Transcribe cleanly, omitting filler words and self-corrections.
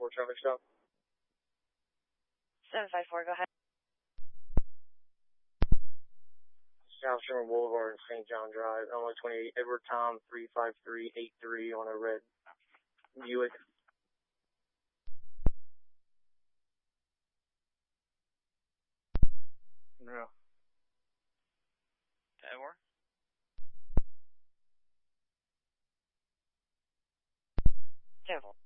traffic stop. 754, go ahead. South Sherman Boulevard and St. John Drive, Illinois 28, Edward Tom 35383 on a red Buick. No. Edward? Careful.